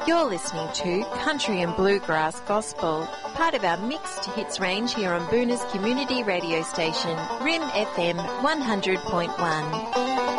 You're listening to Country and Bluegrass Gospel, part of our mixed hits range here on Boona's community radio station, RIM FM 100.1.